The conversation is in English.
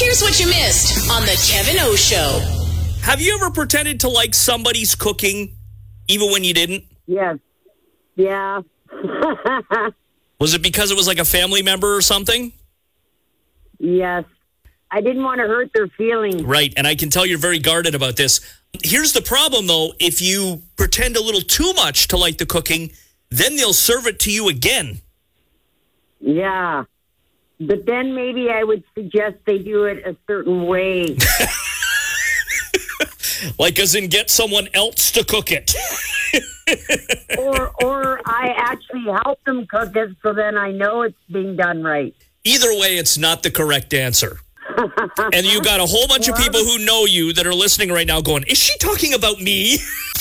Here's what you missed on the Kevin O Show. Have you ever pretended to like somebody's cooking, even when you didn't? Yes. Yeah. Was it because it was like a family member or something? Yes. I didn't want to hurt their feelings. Right, and I can tell you're very guarded about this. Here's the problem, though. If you pretend a little too much to like the cooking, then they'll serve it to you again. Yeah. But then maybe I would suggest they do it a certain way. Like as in get someone else to cook it. or I actually help them cook it so then I know it's being done right. Either way, it's not the correct answer. And you got a whole bunch of people who know you that are listening right now going, is she talking about me?